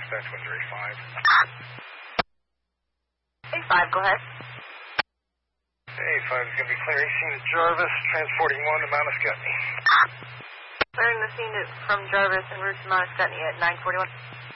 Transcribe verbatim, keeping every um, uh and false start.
dispatch one three five. A five, go ahead. A five is going to be clearing scene at Jarvis, transporting one to Mount Escutney. Clearing the scene to, from Jarvis en route to Mount Escutney at nine forty-one.